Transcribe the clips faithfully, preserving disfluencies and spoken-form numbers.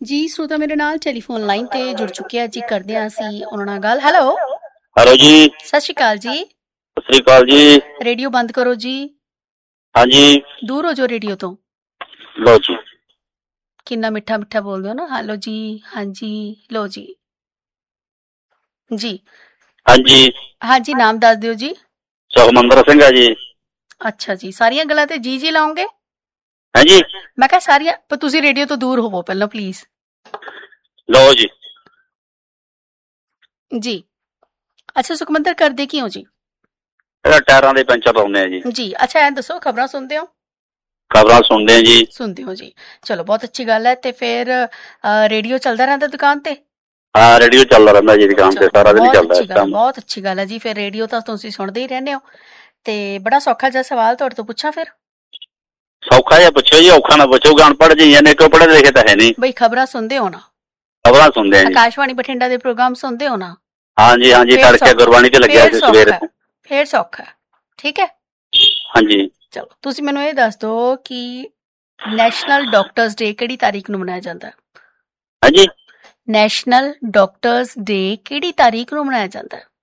ਜੀ ਸਰੋਤਾ ਮੇਰੇ ਨਾਲ ਟੈਲੀਫੋਨ ਲਾਈਨ ਤੇ ਜੁੜ ਚੁੱਕੇ ਆ ਜੀ, ਕਰਦੇ ਆ ਅਸੀਂ ਉਹਨਾਂ ਨਾਲ ਗੱਲ। ਹੈਲੋ ਹੈਲੋ ਜੀ, ਸਤਿ ਸ਼੍ਰੀ ਅਕਾਲ ਜੀ। ਸਤਿ ਸ੍ਰੀ ਅਕਾਲ ਜੀ। ਰੇਡੀਓ ਬੰਦ ਕਰੋ ਜੀ। ਹਾਂਜੀ, ਦੂਰ ਹੋ ਜਾਓ ਰੇਡੀਓ ਤੋਂ। ਲਓ ਜੀ। ਕਿੰਨਾ ਮਿੱਠਾ ਮਿੱਠਾ ਬੋਲਦੇ ਹੋ ਨਾ। ਹੈਲੋ ਜੀ, ਹਾਂਜੀ, ਲਓ ਜੀ। ਜੀ ਹਾਂਜੀ, ਹਾਂਜੀ, ਨਾਮ ਦੱਸ ਦਿਓ ਜੀ। ਸੁਖਮੰਦਰ ਸਿੰਘ ਆ ਜੀ। ਅੱਛਾ ਜੀ, ਸਾਰੀਆਂ ਗੱਲਾਂ ਤੇ ਜੀ ਜੀ ਲਾਉਂਗੇ? ਹਾਂਜੀ, ਮੈਂ ਕਿਹਾ ਸਾਰੀਆਂ, ਪਰ ਤੁਸੀਂ ਰੇਡੀਓ ਤੋਂ ਦੂਰ ਹੋਵੋ ਪਹਿਲਾਂ ਪਲੀਜ਼। ਲਓ ਜੀ। ਜੀ ਅੱਛਾ ਸੁਖਮੰਦਰ, ਕਰਦੇ ਕੀ ਹੋ ਜੀ? ਇਹਦਾ ਟਾਇਰਾਂ ਦੇ ਪੈਂਚਰ ਲਾਉਂਦੇ ਆ ਜੀ। ਜੀ ਅੱਛਾ, ਐਂ ਦੱਸੋ, ਖਬਰਾਂ ਸੁਣਦੇ ਹੋ? ਖਬਰਾਂ ਸੁਣਦੇ ਆ ਜੀ। ਸੁਣਦੇ ਹੋ ਜੀ, ਚਲੋ ਬਹੁਤ ਅੱਛੀ ਗੱਲ ਹੈ। ਤੇ ਫਿਰ ਰੇਡੀਓ ਚੱਲਦਾ ਰਹਿੰਦਾ ਦੁਕਾਨ ਤੇ? ਹਾਂ, ਰੇਡੀਓ ਚੱਲਦਾ ਰਹਿੰਦਾ ਜੀ ਦੁਕਾਨ ਤੇ, ਸਾਰਾ ਦਿਨ ਹੀ ਬਹੁਤ ਚੱਲਦਾ ਅੱਛੀ ਇਸ ਗੱਲ ਹੈ, ਟਾਈਮ। ਬਹੁਤ ਅੱਛੀ ਗੱਲ ਹੈ ਜੀ। ਫਿਰ ਰੇਡੀਓ ਤਾਂ ਤੁਸੀਂ ਸੁਣਦੇ ਹੀ ਰਹਿੰਦੇ ਹੋ। ਤੇ ਬੜਾ ਸੌਖਾ ਜਿਹਾ ਸਵਾਲ ਤੁਹਾਡੇ ਤੋਂ ਪੁੱਛਾਂ ਫਿਰ? ਸੌਖਾ ਜਿਹਾ ਪੁੱਛੋ ਜੀ, ਔਖਾ ਨਾ ਪੁੱਛੋ। ਅਨਪੜ੍ਹ ਜੀ ਨੇ, ਕਿਉਂ ਪੜ੍ਹੇ ਲਿਖੇ ਤਾਂ ਹੈ ਨਹੀਂ। ਬਈ ਖਬਰਾਂ ਸੁਣਦੇ ਹੋ ਨਾ? ਖਬਰਾਂ ਸੁਣਦੇ ਆ ਜੀ। ਆਕਾਸ਼ਵਾਣੀ ਬਠਿੰਡਾ ਦੇ ਪ੍ਰੋਗਰਾਮ ਸੁਣਦੇ ਹੋ ਨਾ? ਹਾਂਜੀ ਹਾਂਜੀ, ਤੜਕੇ ਗੁਰਬਾਣੀ ਤੇ ਲੱਗਿਆ ਸੀ ਸਵੇਰੇ। ਫੇਰ ਸੌਖਾ, ਠੀਕ ਹੈ। ਹਾਂਜੀ, ਚਲੋ ਤੁਸੀਂ ਮੈਨੂੰ ਇਹ ਦੱਸ ਦਿਓ ਕਿ ਨੈਸ਼ਨਲ ਡਾਕਟਰਸ ਡੇ ਕਿਹੜੀ ਤਾਰੀਖ ਨੂੰ ਮਨਾਇਆ ਜਾਂਦਾ ਹੈ? ਹਾਂਜੀ, ਨੈਸ਼ਨਲ ਡਾਕਟਰਸ ਡੇ ਕਿਹੜੀ ਤਾਰੀਖ ਨੂੰ ਮਨਾਇਆ ਜਾਂਦਾ ਹੈ?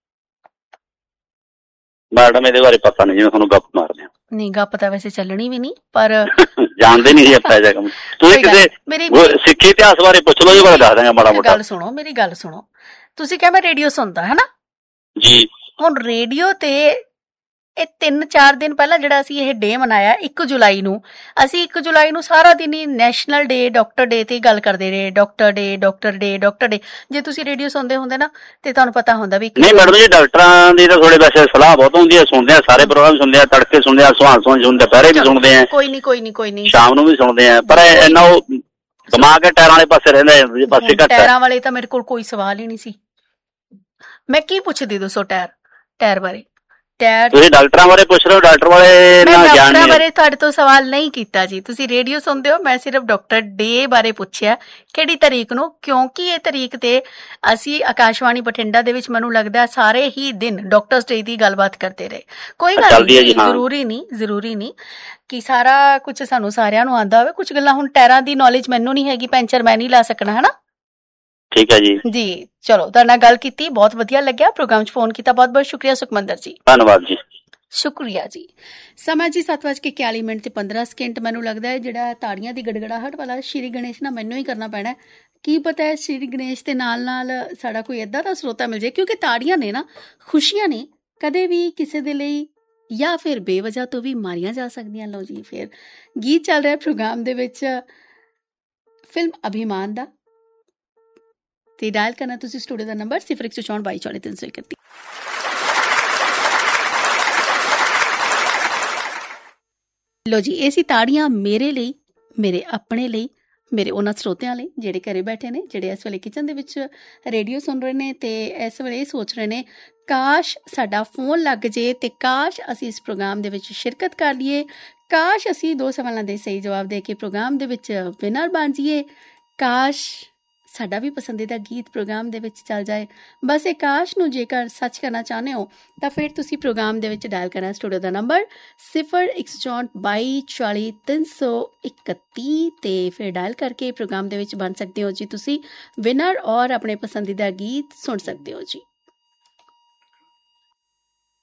ਮੈਡਮ ਇਹਦੇ ਬਾਰੇ ਪਤਾ ਨਹੀਂ ਜੀ, ਮੈਂ ਤੁਹਾਨੂੰ ਗੱਪ ਮਾਰਦੇ ਆ। ਨਹੀਂ, ਗੱਪ ਤਾਂ ਵੈਸੇ ਚੱਲਣੀ ਵੀ ਨਹੀਂ, ਪਰ ਜਾਣਦੇ ਨਹੀਂ ਜੀ ਆਪਾਂ ਇਹ ਜਗ੍ਹਾ। ਤੁਸੀਂ ਕਿਸੇ ਸਿੱਖੀ ਇਤਿਹਾਸ ਬਾਰੇ ਪੁੱਛ ਲਓ ਜੀ, ਬਾਰੇ ਦੱਸ ਦਾਂਗਾ ਮਾੜਾ ਮੋਟਾ। ਗੱਲ ਸੁਣੋ, ਮੇਰੀ ਗੱਲ ਸੁਣੋ। ਤੁਸੀਂ ਕਿਹਾ ਮੈਂ ਰੇਡੀਓ ਸੁਣਦਾ ਹੈ ਨਾ ਜੀ। ਹੁਣ ਰੇਡੀਓ ਤੇ ਇਹ ਤਿੰਨ ਚਾਰ ਦਿਨ ਪਹਿਲਾਂ ਜਿਹੜਾ ਅਸੀਂ ਇਹ ਡੇ ਮਨਾਇਆ ਇੱਕ ਜੁਲਾਈ ਨੂੰ, ਅਸੀਂ ਇੱਕ ਜੁਲਾਈ ਨੂੰ ਸਾਰਾ ਦਿਨ ਹੀ ਨੈਸ਼ਨਲ ਡੇ, ਡਾਕਟਰ ਡੇ ਤੇ ਗੱਲ ਕਰਦੇ ਰਹੇ। ਡਾਕਟਰ ਡੇ, ਡਾਕਟਰ ਡੇ, ਡਾਕਟਰ ਡੇ। ਜੇ ਤੁਸੀਂ ਰੇਡੀਓ ਸੁਣਦੇ ਹੁੰਦੇ ਨਾ ਤੇ ਤੁਹਾਨੂੰ ਪਤਾ ਹੁੰਦਾ ਵੀ। ਨਹੀਂ ਮੈਡਮ ਜੀ, ਡਾਕਟਰਾਂ ਦੀ ਤਾਂ ਥੋੜੇ ਵੈਸੇ ਸਲਾਹ ਬਹੁਤ ਹੁੰਦੀ ਹੈ, ਸੁਣਦੇ ਆ ਸਾਰੇ ਪ੍ਰੋਗਰਾਮ ਸੁਣਦੇ ਆ, ਤੜਕੇ ਸੁਣਦੇ ਆ, ਸੁਹਾਨ ਸੁਹਾਨ ਸੁਣਦੇ, ਦੁਪਹਿਰੇ ਵੀ ਸੁਣਦੇ ਆ, ਕੋਈ ਨਹੀਂ ਕੋਈ ਨਹੀਂ ਕੋਈ ਨਹੀਂ, ਸ਼ਾਮ ਨੂੰ ਵੀ ਸੁਣਦੇ ਆ। ਪਰ ਇੰਨਾ ਉਹ ਦਿਮਾਗ ਹੈ ਟਾਇਰਾਂ ਵਾਲੇ ਪਾਸੇ ਰਹਿੰਦਾ, ਪਾਸੇ ਘੱਟ। ਟਾਇਰਾਂ ਵਾਲੇ ਤਾਂ ਮੇਰੇ ਕੋਲ ਕੋਈ ਸਵਾਲ ਹੀ ਨਹੀਂ ਸੀ। ਮੈਂ ਕੀ ਪੁੱਛਦੀ ਦੱਸੋ? ਟਾਇਰ ਟਾਇਰ ਬਾਰੇ ਟਾਇਰ ਤੁਸੀਂ ਡਾਕਟਰਾਂ ਬਾਰੇ ਪੁੱਛ ਰਹੇ ਹੋ, ਡਾਕਟਰ ਵਾਲੇ ਮੈਂ ਡਾਕਟਰਾਂ ਬਾਰੇ ਤੁਹਾਡੇ ਤੋਂ ਸਵਾਲ ਨਹੀਂ ਕੀਤਾ ਜੀ। ਤੁਸੀਂ ਰੇਡੀਓ ਸੁਣਦੇ ਹੋ, ਮੈਂ ਸਿਰਫ ਡਾਕਟਰ ਡੇ ਬਾਰੇ ਪੁੱਛਿਆ ਕਿਹੜੀ ਤਾਰੀਖ ਨੂੰ, ਕਿਉਂਕਿ ਇਹ ਤਾਰੀਖ ਤੇ ਅਸੀਂ ਆਕਾਸ਼ਵਾਣੀ ਬਠਿੰਡਾ ਦੇ ਵਿੱਚ ਮੈਨੂੰ ਲੱਗਦਾ ਸਾਰੇ ਹੀ ਦਿਨ ਡਾਕਟਰਸ ਡੇ ਦੀ ਗੱਲਬਾਤ ਕਰਦੇ ਰਹੇ। ਕੋਈ ਗੱਲ ਨਹੀਂ, ਜ਼ਰੂਰੀ ਨਹੀਂ ਜ਼ਰੂਰੀ ਨਹੀਂ ਕਿ ਸਾਰਾ ਕੁਝ ਸਾਨੂੰ ਸਾਰਿਆਂ ਨੂੰ ਆਉਂਦਾ ਹੋਵੇ। ਕੁਝ ਗੱਲਾਂ ਹੁਣ ਟਾਇਰਾਂ ਦੀ ਨੌਲੇਜ ਮੈਨੂੰ ਨਹੀਂ ਹੈਗੀ, ਪੈਂਚਰ ਮੈਂ ਨਹੀਂ ਲਾ ਸਕਣਾ, ਹੈ ਨਾ? ਠੀਕ ਹੈ ਜੀ। ਜੀ ਚਲੋ, ਤੁਹਾਡੇ ਨਾਲ ਗੱਲ ਕੀਤੀ, ਬਹੁਤ ਵਧੀਆ ਲੱਗਿਆ। ਪ੍ਰੋਗਰਾਮ 'ਚ ਫੋਨ ਕੀਤਾ, ਬਹੁਤ ਬਹੁਤ ਸ਼ੁਕਰੀਆ ਸੁਖਮੰਦਰ ਜੀ। ਧੰਨਵਾਦ ਜੀ। ਸ਼ੁਕਰੀਆ ਜੀ। ਸਮਾਂ ਜੀ ਸੱਤ ਵੱਜ ਕੇ ਇਕਤਾਲੀ ਮਿੰਟ ਤੇ ਪੰਦਰਾਂ ਸਕਿੰਟ। ਮੈਨੂੰ ਲੱਗਦਾ ਹੈ ਜਿਹੜਾ ਤਾੜੀਆਂ ਦੀ ਗੜਗੜਾਹਟ ਵਾਲਾ ਸ਼੍ਰੀ ਗਣੇਸ਼ ਨਾ ਮੈਨੂੰ ਹੀ ਕਰਨਾ ਪੈਣਾ। ਕੀ ਪਤਾ ਹੈ ਸ਼੍ਰੀ ਗਣੇਸ਼ ਦੇ ਨਾਲ ਨਾਲ ਸਾਡਾ ਕੋਈ ਏਦਾਂ ਦਾ ਸਰੋਤਾ ਮਿਲ ਜਾਏ, ਕਿਉਂਕਿ ਤਾੜੀਆਂ ਨੇ ਨਾ, ਖੁਸ਼ੀਆਂ ਨੇ, ਕਦੇ ਵੀ ਕਿਸੇ ਦੇ ਲਈ ਜਾਂ ਫਿਰ ਬੇਵਜ੍ਹਾ ਤੋਂ ਵੀ ਮਾਰੀਆਂ ਜਾ ਸਕਦੀਆਂ। ਲਓ ਜੀ, ਫਿਰ ਗੀਤ ਚੱਲ ਰਿਹਾ ਪ੍ਰੋਗਰਾਮ ਦੇ ਵਿੱਚ ਫਿਲਮ ਅਭਿਮਾਨ ਦਾ, ਤੇ ਡਾਇਲ ਕਰਨਾ ਤੁਸੀਂ ਸਟੂਡੀਓ ਦਾ ਨੰਬਰ ਸਿਫਰ ਇੱਕ ਸੌ ਚੌਂਹਠ ਬਾਈ ਚਾਲੀ ਤਿੰਨ ਸੌ ਇਕੱਤੀ। ਲੋ ਜੀ, ਇਹ ਸੀ ਤਾੜੀਆਂ ਮੇਰੇ ਲਈ, ਮੇਰੇ ਆਪਣੇ ਲਈ, ਮੇਰੇ ਉਹਨਾਂ ਸਰੋਤਿਆਂ ਲਈ ਜਿਹੜੇ ਘਰੇ ਬੈਠੇ ਨੇ, ਜਿਹੜੇ ਇਸ ਵੇਲੇ ਕਿਚਨ ਦੇ ਵਿੱਚ ਰੇਡੀਓ ਸੁਣ ਰਹੇ ਨੇ ਤੇ ਇਸ ਵੇਲੇ ਇਹ ਸੋਚ ਰਹੇ ਨੇ ਕਾਸ਼ ਸਾਡਾ ਫੋਨ ਲੱਗ ਜੇ ਤੇ ਕਾਸ਼ ਅਸੀਂ ਇਸ ਪ੍ਰੋਗਰਾਮ ਦੇ ਵਿੱਚ ਸ਼ਿਰਕਤ ਕਰ ਲਈਏ, ਕਾਸ਼ ਅਸੀਂ ਦੋ ਸਵਾਲਾਂ ਦੇ ਸਹੀ ਜਵਾਬ ਦੇ ਕੇ ਪ੍ਰੋਗਰਾਮ ਦੇ ਵਿੱਚ ਵਿਨਰ ਬਣ ਜਾਈਏ, ਕਾਸ਼ ਸਾਡਾ ਵੀ ਪਸੰਦੀਦਾ ਗੀਤ ਪ੍ਰੋਗਰਾਮ ਦੇ ਵਿੱਚ ਚੱਲ ਜਾਏ। ਬਸ ਇਹ ਕਾਸ਼ ਨੂੰ ਜੇਕਰ ਸੱਚ ਕਰਨਾ ਚਾਹੁੰਦੇ ਹੋ ਤਾਂ ਫਿਰ ਤੁਸੀਂ ਪ੍ਰੋਗਰਾਮ ਦੇ ਵਿੱਚ ਡਾਇਲ ਕਰਨਾ ਸਟੂਡੀਓ ਦਾ ਨੰਬਰ ਸਿਫਰ ਇੱਕ ਸੌ ਚੌਂਹਠ ਬਾਈ ਚਾਲੀ ਤਿੰਨ ਸੌ ਇਕੱਤੀ, ਤੇ ਫਿਰ ਡਾਇਲ ਕਰਕੇ ਪ੍ਰੋਗਰਾਮ ਦੇ ਵਿੱਚ ਬਣ ਸਕਦੇ ਹੋ ਜੀ ਤੁਸੀਂ ਵਿਨਰ, ਔਰ ਆਪਣੇ ਪਸੰਦੀਦਾ ਗੀਤ ਸੁਣ ਸਕਦੇ ਹੋ ਜੀ।